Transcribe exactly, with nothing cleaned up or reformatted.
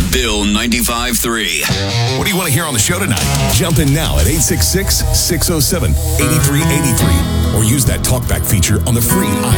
Bill ninety-five three. What do you want to hear on the show tonight? Jump in now at eight six six, six oh seven, eight three eight three or use that talkback feature on the free